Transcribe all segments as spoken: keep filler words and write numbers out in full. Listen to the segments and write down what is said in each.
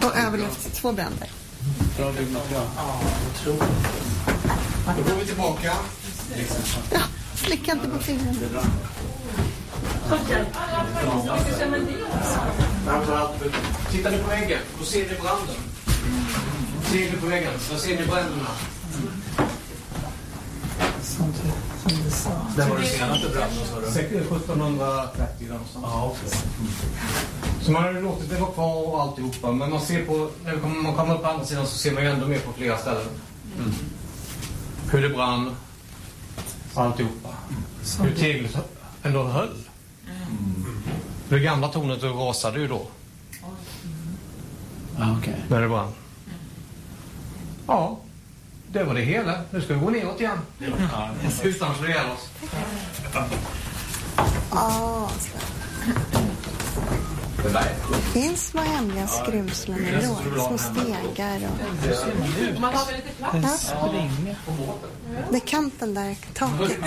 Och överlevt två bränder. Bra byggmaterial. Ja, otroligt. Då går vi tillbaka. Ja, slicka inte på fingret. Tittar ni på väggen, då ser ni branden. Ser ni på väggen, då ser ni bränderna. Som du, som du sa. Det var det senaste branden, sa du? sjuttonhundratrettio någonstans. Ja, okej. Så man har låtit det vara kvar och alltihopa. Men man ser på, när man kommer upp på andra sidan så ser man ju ändå mer på flera ställen. Mm. Hur det brann. Alltihopa. Hur teglet ändå höll. Mm. Det gamla tornet rasade ju då. Ja, okej. När det brann. Ja, det var det hela. Nu ska vi gå neråt igen. Ja, utan att slå ihjäl oss. Ja, det finns små hemliga skruvslen i då, små stegar och... Man har väl lite plats? Ja. Det är kanten där, taket.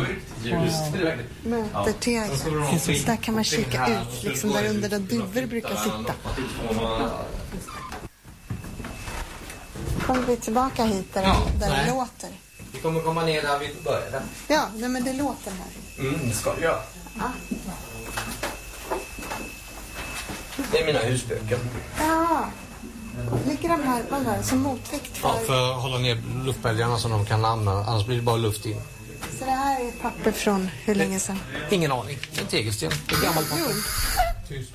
Mötertegel. Så där kan man kika ut, liksom där under där duvor brukar sitta. Kommer vi tillbaka hit där, ja, där det låter? Vi kommer komma ner där vi började. Ja, nej, men det låter här. Mm, det ska det göra. Ja. Det är mina husböcker. Ja. Ligger de här, vad var det, som motvikt för... Ja, för att hålla ner luftbälgarna som de kan använda. Annars blir det bara luft in. Så det här är papper från hur länge sedan? Ingen aning. En tegelsten. Det är gammalt papper. Tyst.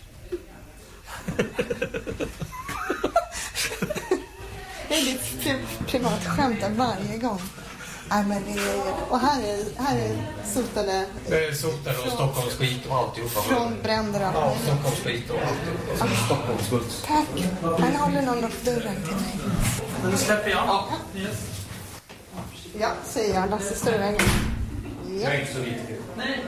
Det är ditt pri- privat skämt varje gång. Nej, men det är, och här är, här är sotade... Det är sotade och Stockholms skit och alltihopa. Från bränder och ja, Stockholms skit och alltihopa. Ja. Stockholms skit. Tack. Han håller någon upp dörren till mig. Nu släpper jag. Ja, ja säger jag. Lasse står i vägen. Ja. Jag är inte så lite. Nej.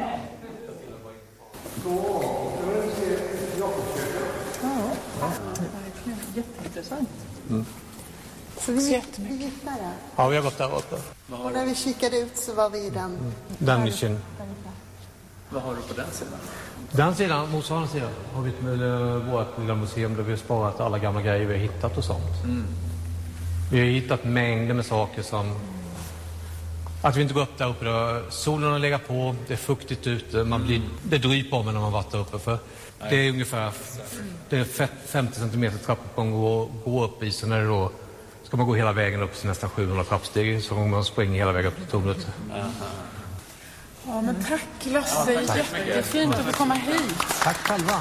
Ja, jätteintressant. Mm. Så vi gick, vi gick där. Ja, vi har gått där uppe. Och när vi kikade ut så var vi i den. Mm. Den nischen. Vad har du på den sidan? Den sidan, motsvarande sidan, har vi med vårt lilla museum där vi har sparat alla gamla grejer vi har hittat och sånt. Mm. Vi har hittat mängder med saker som... Att vi inte går upp där uppe, då solen har legat på, det är fuktigt ute, man blir, det dryper om när man varit där uppe. För det är ungefär det är femtio centimeter trappuppgång att gå upp i, så när det då ska man gå hela vägen upp till nästan sjuhundra trappsteg så man springer hela vägen upp till tornet. Ja, men tack Lasse, ja, jättefint att få komma hit. Tack själva.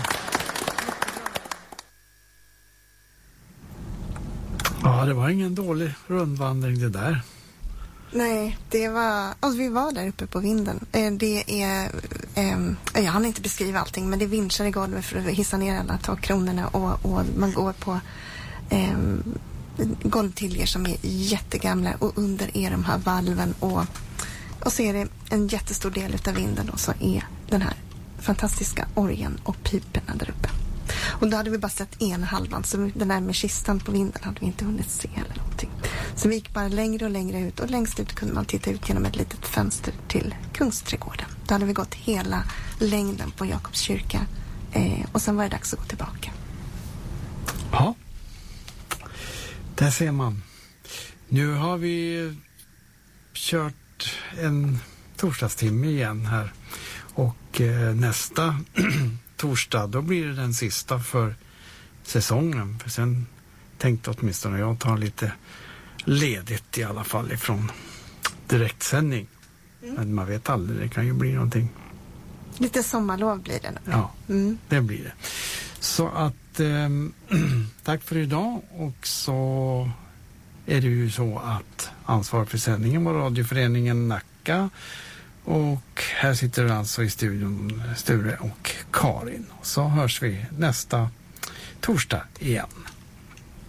Ja, det var ingen dålig rundvandring det där. Nej, det var... Alltså, vi var där uppe på vinden. Det är... Eh, jag hann inte beskriva allting, men det är vinschar i golvet för att hissa ner alla takkronorna och, och man går på eh, golvtiljer som är jättegamla och under är de här valven och, och så är det en jättestor del av vinden och så är den här fantastiska orgeln och piperna där uppe. Och då hade vi bara sett en halvan, så den där med kistan på vinden hade vi inte hunnit se eller någonting. Så vi gick bara längre och längre ut och längst ut kunde man titta ut genom ett litet fönster till Kungsträdgården. Då hade vi gått hela längden på Jakobs kyrka eh, och sen var det dags att gå tillbaka. Ja, där ser man. Nu har vi kört en torsdagstimme igen här och eh, nästa torsdag, då blir det den sista för säsongen. För sen tänkte åtminstone jag ta lite ledigt i alla fall ifrån direktsändning. Mm. Men man vet aldrig, det kan ju bli någonting. Lite sommarlov blir det. Ja, mm. det blir det. Så att eh, tack för idag, och så är det ju så att ansvar för sändningen var radioföreningen Nacka. Och här sitter alltså i studion Sture och Karin. Så hörs vi nästa torsdag igen.